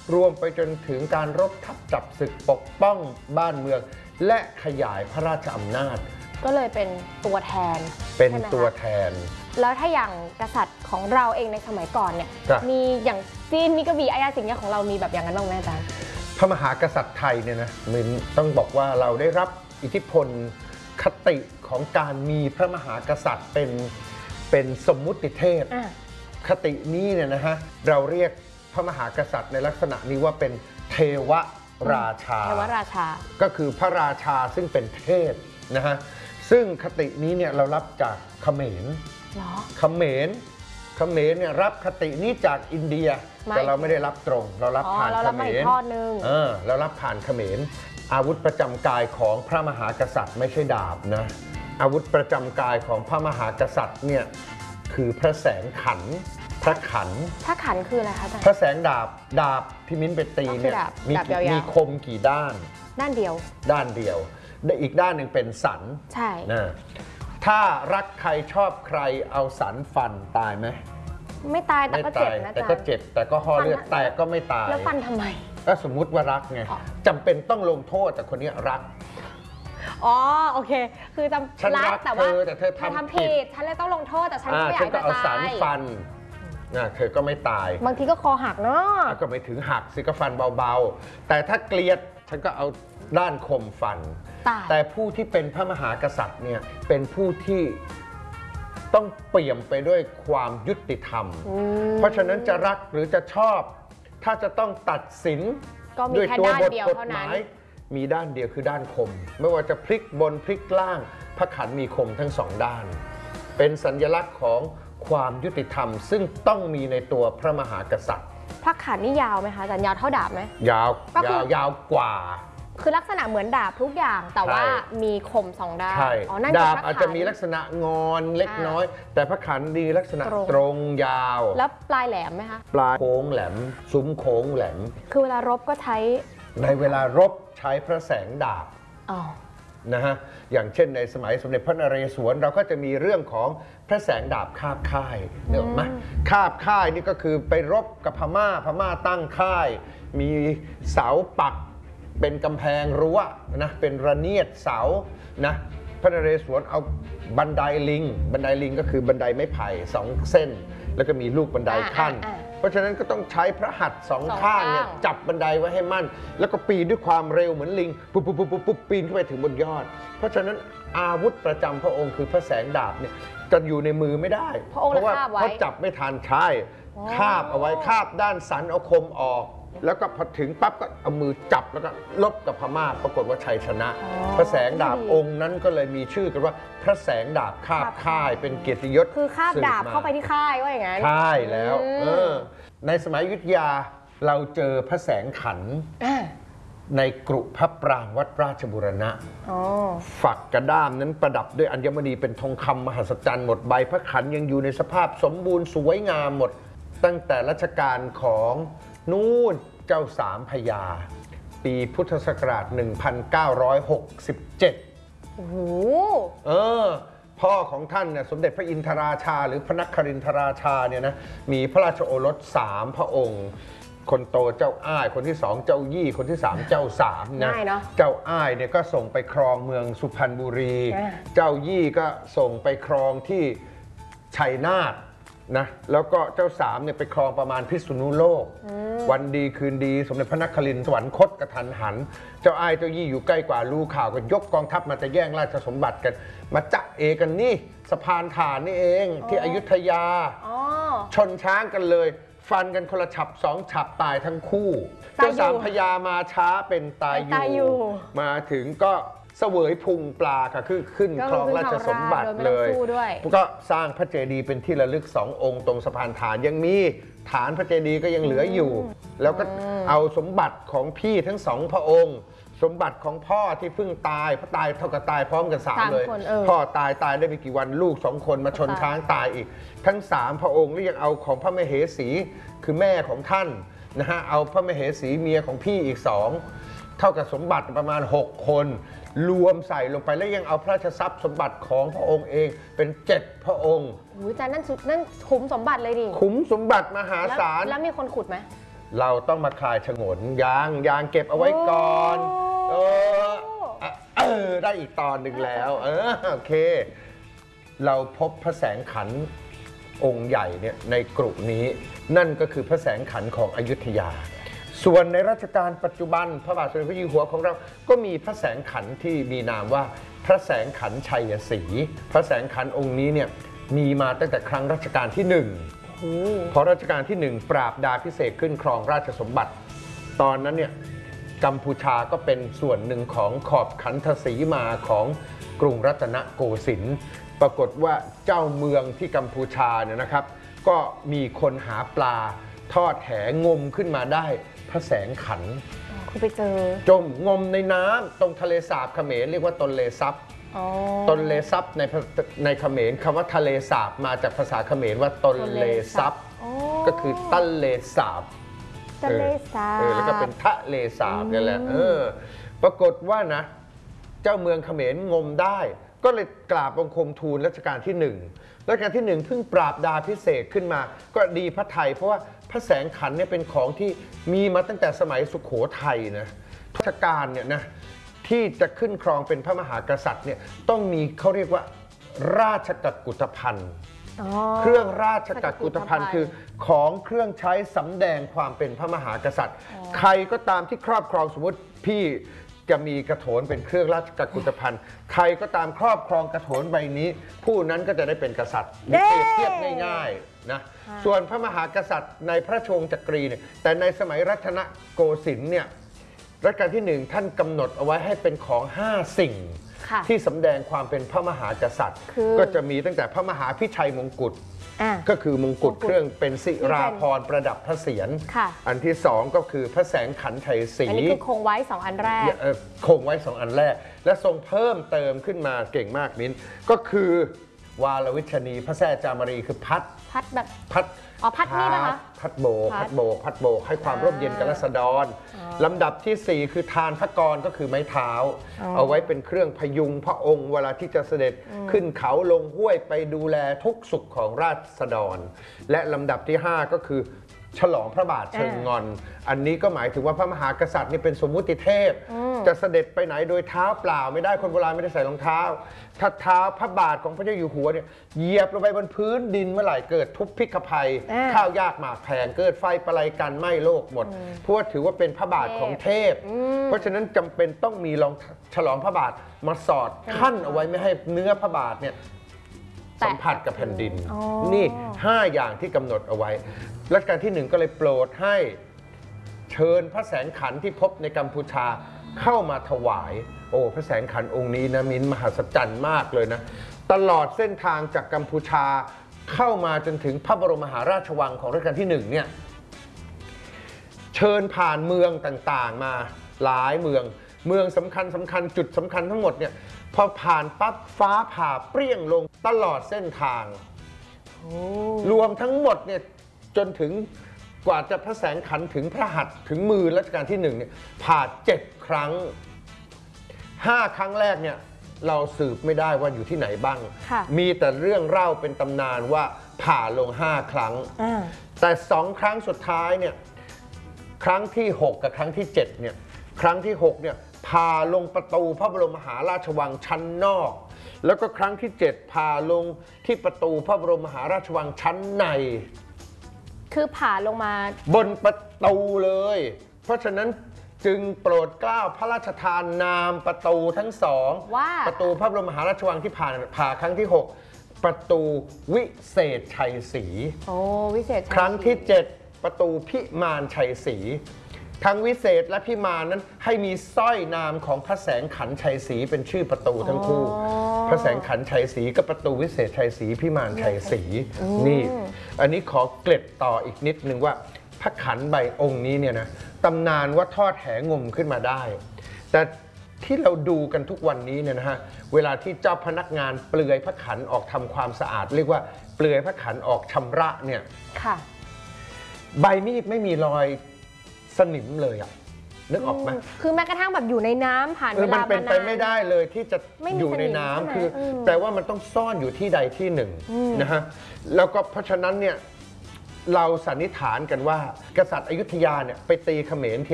รวมไปจนถึงการรบทัพจับศึกปกป้องบ้านเมืองและขยายพระราชอำนาจก็เลยเป็นตัวแทนเป็นตัวแทนแล้วถ้าอย่างกษัตริย์ของเราเองในสมัยก่อนเนี่ยมีอย่างจีนมีกระบี่อายาสิงห์ของเรามีแบบอย่างนั้นบ้างไหมอาจารย์พระมหากษัตริย์ไทยเนี่ยนะมันต้องบอกว่าเราได้รับอิทธิพลคติของการมีพระมหากษัตริย์เป็นสมมุติเทพคตินี้เนี่ยนะฮะเราเรียกพระมหากษัตริย์ในลักษณะนี้ว่าเป็นเทวราชาก็คือพระราชาซึ่งเป็นเทพนะฮะซึ่งคตินี้เนี่ยเรารับจากเขมรเขมรเนี่ยรับคตินี้จากอินเดียแต่เราไม่ได้รับตรงเรารับผ่านเขมรเรารับผ่านเขมรอาวุธประจำกายของพระมหากษัตริย์ไม่ใช่ดาบนะอาวุธประจำกายของพระมหากษัตริย์เนี่ยคือพระแสงขันพระขันคืออะไรคะอาจารย์พระแสงดาบที่มิ้นไปตีเนี่ยมีคมกี่ด้านเดียวอีกด้านหนึ่งเป็นสันใช่นะถ้ารักใครชอบใครเอาสันฟันตายไหมไม่ตายแต่ก็เจ็บนะแต่ก็เจ็บแต่ก็ห่อเลือดแต่ก็ไม่ตายแล้วฟันทำไมก็สมมุติว่ารักไงจำเป็นต้องลงโทษแต่คนนี้รักโอเคคือจำรักแต่ว่าเธอทำผิดฉันเลยต้องลงโทษแต่ฉันไม่อยากจะตายเอาสันฟันเธอก็ไม่ตายบางทีก็คอหักเนาะก็ไม่ถึงหักสิก็ฟันเบาๆแต่ถ้าเกลียดฉันก็เอาด้านคมฟันแต่ผู้ที่เป็นพระมหากษัตริย์เนี่ยเป็นผู้ที่ต้องเปี่ยมไปด้วยความยุติธรรมเพราะฉะนั้นจะรักหรือจะชอบถ้าจะต้องตัดสินด้วยตัวบทกฎหมายมีด้านเดียวคือด้านคมไม่ว่าจะพลิกบนพลิกล่างพระขันมีคมทั้งสองด้านเป็นสัญลักษณ์ของความยุติธรรมซึ่งต้องมีในตัวพระมหากษัตริย์พระขันนี่ยาวไหมคะอาจารย์ยาวเท่าดาบไหมยาวยาวกว่าคือลักษณะเหมือนดาบทุกอย่างแต่ว่ามีคมสองด้านดาบอาจจะมีลักษณะงอนเล็กน้อยแต่พระขันดีลักษณะตรงยาวแล้วปลายแหลมไหมคะปลายโค้งแหลมซุ้มโค้งแหลมคือเวลารบก็ใช้ในเวลารบใช้พระแสงดาบนะฮะอย่างเช่นในสมัยสมเด็จพระนเรศวรเราก็จะมีเรื่องของพระแสงดาบคาบค่ายเห็นไหมคาบค่ายนี่ก็คือไปรบกับพม่าตั้งค่ายมีเสาปักเป็นกำแพงรั้วนะเป็นระเนียดเสานะพระนเรศวรเอาบันไดลิงก็คือบันไดไม้ไผ่2 เส้นแล้วก็มีลูกบันไดขั้นเพราะฉะนั้นก็ต้องใช้พระหัตถ์2 ข้างเนี่ยจับบันไดไว้ให้มั่นแล้วก็ปีนด้วยความเร็วเหมือนลิงปุ๊บปีนขึ้นไปถึงบนยอดเพราะฉะนั้นอาวุธประจำพระองค์คือพระแสงดาบเนี่ยจะอยู่ในมือไม่ได้เพราะว่าเขาจับไม่ทันใช่คาบเอาไว้คาบด้านสันเอาคมออกแล้วก็พอถึงปั๊บก็เอามือจับแล้วก็ลบกับพม่าปรากฏว่าชัยชนะพระแสงดาบองค์นั้นก็เลยมีชื่อกันว่าพระแสงดาบคาบค่ายเป็นเกียรติยศคือคาบดาบเข้าไปที่ค่ายว่าอย่างนั้นใช่แล้วในสมัยอยุธยาเราเจอพระแสงขันในกรุพระปรางวัดราชบูรณะฝักกระด้ามนั้นประดับด้วยอัญมณีเป็นทองคำมหัศจรรย์หมดใบพระขันยังอยู่ในสภาพสมบูรณ์สวยงามหมดตั้งแต่รัชกาลของนู่นเจ้าสามพญาปีพุทธศักราช 1967 โอ้โหพ่อของท่านเนี่ยสมเด็จพระอินทราชาหรือพระนครินทราชาเนี่ยนะมีพระราชโอรส3 พระองค์คนโตเจ้าอ้ายคนที่2เจ้ายี่คนที่3เจ้า3นะเจ้าอ้ายเนี่ยก็ส่งไปครองเมืองสุพรรณบุรีเจ้ายี่ก็ส่งไปครองที่ชัยนาทนะแล้วก็เจ้า3เนี่ยไปครองประมาณพิษณุโลกวันดีคืนดีสมเด็จพระนครินทร์สวรรคตกระทันหันเจ้าอ้ายเจ้ายี่อยู่ใกล้กว่ารู้ข่าวก็ยกกองทัพมาจะแย่งราชสมบัติกันมาจะเอกันนี่สะพานฐานนี่เองที่อยุธยาชนช้างกันเลยฟันกันคนละฉับ2 ฉับตายทั้งคู่เจ้าสามพญามาช้าเป็นตายอยู่มาถึงก็เสวยพุงปลาค่ะคือขึ้นครองราชสมบัติเลยก็สร้างพระเจดีย์เป็นที่ระลึก2 องค์ตรงสะพานฐานยังมีฐานพระเจดีย์ก็ยังเหลืออยู่แล้วก็เอาสมบัติของพี่ทั้ง2 พระองค์สมบัติของพ่อที่เพิ่งตายเพราะตายเท่ากับตายพร้อมกัน3เลยพ่อตายได้ไม่กี่วันลูก2 คนมาชนช้างตายอีกทั้ง3 พระองค์นี่ยังเอาของพระมเหสีคือแม่ของท่านนะฮะเอาพระมเหสีเมียของพี่อีก2เท่ากับสมบัติประมาณ6 คนรวมใส่ลงไปแล้วยังเอาพระราชทรัพย์สมบัติของพระองค์เองเป็น7 พระองค์โอ้ยอาจารย์นั่นขุมสมบัติเลยดิขุมสมบัติมหาศาลแล้วมีคนขุดไหมเราต้องมาคลายฉงนยางเก็บเอาไว้ก่อนได้อีกตอนหนึ่งแล้วโอเคเราพบพระแสงขันองค์ใหญ่เนี่ยในกลุ่มนี้นั่นก็คือพระแสงขันของอยุธยาส่วนในรัชกาลปัจจุบันพระบาทสมเด็จพระเจ้าอยู่หัวของเราก็มีพระแสงขันที่มีนามว่าพระแสงขันชัยศรีพระแสงขันองค์นี้เนี่ยมีมาตั้งแต่ครั้งรัชกาลที่1พอรัชกาลที่1ปราบดาพิเศษขึ้นครองราชสมบัติตอนนั้นเนี่ยกัมพูชาก็เป็นส่วนหนึ่งของขอบขันธสีมาของกรุงรัตนโกสินทร์ปรากฏว่าเจ้าเมืองที่กัมพูชาเนี่ยนะครับก็มีคนหาปลาทอดแหงมขึ้นมาได้พระแสงขันคุณไปเจอจมงมในน้ำตรงทะเลสาบเขมรเรียกว่าตนเลซับตนเลซับในเขมรคำว่าทะเลสาบมาจากภาษาเขมรว่าตนเลซับก็คือตั้นเลสาบทะเลสาบแล้วก็เป็นทะเลสาบนี่แหละปรากฏว่านะเจ้าเมืองเขมรงมได้ก็เลยกราบบังคมทูลรัชกาลที่1รัชกาลที่1เพิ่งปราบดาพิเศษขึ้นมาก็ดีพระไทยเพราะว่าพระแสงขันเนี่ยเป็นของที่มีมาตั้งแต่สมัยสุโขทัยนะรัชกาลเนี่ยนะที่จะขึ้นครองเป็นพระมหากษัตริย์เนี่ยต้องมีเขาเรียกว่าราชกักุฏภัณฑ์เครื่องราชกักุฏภัณฑ์คือของเครื่องใช้สำแดงความเป็นพระมหากษัตริย์ใครก็ตามที่ครอบครองสมมติพี่จะมีกระโถนเป็นเครื่องราชกักุฏภัณฑ์ใครก็ตามครอบครองกระโถนใบนี้ผู้นั้นก็จะได้เป็นกษัตริย์เปรียบเทียบง่ายๆนะส่วนพระมหากษัตริย์ในพระชวงศ์จักรีเนี่ยแต่ในสมัยรัตนโกสินทร์เนี่ยรัชกาลที่1ท่านกำหนดเอาไว้ให้เป็นของ5สิ่งที่สำแดงความเป็นพระมหากษัตริย์ก็จะมีตั้งแต่พระมหาพิชัยมงกุฎก็คือมงกุฎเครื่องเป็นศิราภรณ์ประดับพระเศียรอันที่2ก็คือพระแสงขันชัยศรีอันนี้คือคงไว้2อันแรกคงไว้2อันแรกและทรงเพิ่มเติมขึ้นมาเก่งมากมิ้นก็คือวาลวิชนีพระแท่จามรีคือพัดแบบพัดพัดนี่นะคะพัดโบกให้ความร่มเย็นกับราษฎรลำดับที่4คือทานพระกรก็คือไม้เท้าเอาไว้เป็นเครื่องพยุงพระองค์เวลาที่จะเสด็จขึ้นเขาลงห้วยไปดูแลทุกสุขของราษฎรและลำดับที่5ก็คือฉลองพระบาทเชิงงอนอันนี้ก็หมายถึงว่าพระมหากษัตริย์นี่เป็นสมมุติเทพจะเสด็จไปไหนโดยเท้าเปล่าไม่ได้คนโบราณไม่ได้ใส่รองเท้าถ้าเท้าพระบาทของพระเจ้าอยู่หัวเนี่ยเหยียบลงไปบนพื้นดินเมื่อไหร่เกิดทุพพิกภัยข้าวยากหมากแพงเกิดไฟประไลกันไหม้โลกหมดเพราะถือว่าเป็นพระบาทของเทพเพราะฉะนั้นจำเป็นต้องมีฉลองพระบาทมาสอดขั้นเอาไว้ไม่ให้เนื้อพระบาทเนี่ยสัมผัสกับแผ่นดินนี่5อย่างที่กำหนดเอาไว้รัชกาลที่1ก็เลยโปรดให้เชิญพระแสงขันที่พบในกัมพูชาเข้ามาถวายพระแสงขันองค์นี้นะมิ้นมหัศจรรย์มากเลยนะตลอดเส้นทางจากกัมพูชาเข้ามาจนถึงพระบรมมหาราชวังของรัชกาลที่1เนี่ยเชิญผ่านเมืองต่างๆมาหลายเมืองสำคัญจุดสำคัญทั้งหมดเนี่ยพอผ่านปั๊บฟ้าผ่าเปรี้ยงลงตลอดเส้นทางรวมทั้งหมดเนี่ยจนถึงกว่าจะพระแสงขันถึงพระหัตถ์ถึงมือรัชกาลที่1เนี่ยผ่า7ครั้ง5ครั้งแรกเนี่ยเราสืบไม่ได้ว่าอยู่ที่ไหนบ้างมีแต่เรื่องเล่าเป็นตำนานว่าผ่าลง5ครั้งแต่2ครั้งสุดท้ายเนี่ยครั้งที่6กับครั้งที่7เนี่ยครั้งที่6เนี่ยพาลงประตูพระบรมมหาราชวังชั้นนอกแล้วก็ครั้งที่7พาลงที่ประตูพระบรมมหาราชวังชั้นในคือผ่าลงมาบนประตูเลยเพราะฉะนั้นจึงโปรดเกล้าพระราชทานนามประตูทั้ง2ว่าประตูพระบรมมหาราชวังที่ผ่าครั้งที่6ประตูวิเศษชัยศรีวิเศษครั้งที่7ประตูพิมานชัยศรีทั้งวิเศษและพิมานนั้นให้มีสร้อยนามของพระแสงขันชัยศรีเป็นชื่อประตูทั้งคู่พระแสงขันชัยศรีกับประตูวิเศษชัยศรีพิมานชัยศรีนี่อันนี้ขอเกร็ดต่ออีกนิดนึงว่าพระขันใบองค์นี้เนี่ยนะตำนานว่าทอดแหงมขึ้นมาได้แต่ที่เราดูกันทุกวันนี้เนี่ยนะฮะเวลาที่เจ้าพนักงานเปลือยพระขันออกทำความสะอาดเรียกว่าเปลือยพระขันออกชำระเนี่ยใบมีดไม่มีรอยสนิมเลยอะนึกออกไหมคือแม้กระทั่งแบบอยู่ในน้ำผ่านเวลามันเป็นไปไม่ได้เลยที่จะอยู่ในน้ำคือแต่ว่ามันต้องซ่อนอยู่ที่ใดที่หนึ่งนะฮะแล้วก็เพราะฉะนั้นเนี่ยเราสันนิษฐานกันว่ากษัตริย์อยุธยาเนี่ยไปตีเขมรที